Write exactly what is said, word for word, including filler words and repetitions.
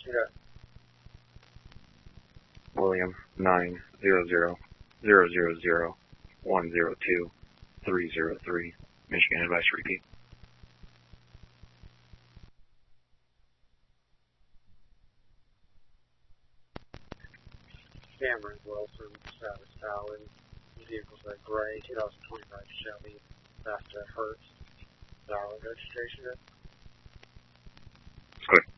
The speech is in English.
Yeah. William nine zero zero zero zero zero one zero two three zero three. Michigan advice to repeat. Cameron Wilson, Travis Allen. Vehicles are gray, two thousand twenty-five Chevy, Mazda Hertz. Valid registration. Good.